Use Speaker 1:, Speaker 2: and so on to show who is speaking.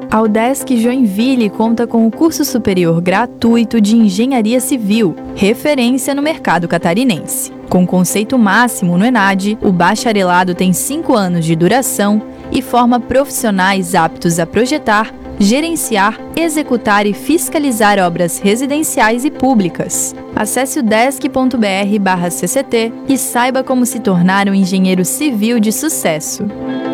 Speaker 1: A UDESC Joinville conta com o curso superior gratuito de Engenharia Civil, referência no mercado catarinense. Com conceito máximo no ENAD, o bacharelado tem 5 anos de duração e forma profissionais aptos a projetar, gerenciar, executar e fiscalizar obras residenciais e públicas. Acesse udesc.br/cct e saiba como se tornar um engenheiro civil de sucesso.